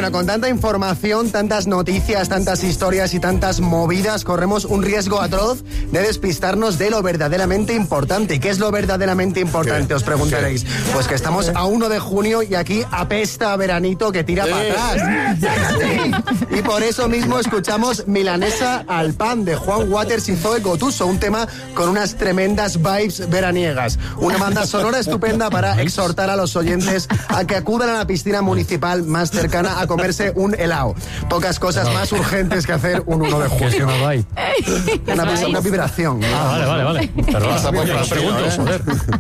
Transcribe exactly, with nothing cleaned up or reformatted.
Bueno, con tanta información, tantas noticias, tantas historias y tantas movidas, corremos un riesgo atroz de despistarnos de lo verdaderamente importante. ¿Y qué es lo verdaderamente importante? Os preguntaréis. Pues que estamos a uno de junio y aquí apesta a veranito que tira para atrás. Y por eso mismo escuchamos Milanesa al pan de Juan Waters y Zoe Gotuso, un tema con unas tremendas vibes veraniegas. Una banda sonora estupenda para exhortar a los oyentes a que acudan a la piscina municipal más cercana a comerse un helado. Pocas cosas más urgentes que hacer un uno de junio. Una, una, una vibración. Ah, vale, vale, vale. Perdón, pregunto, joder.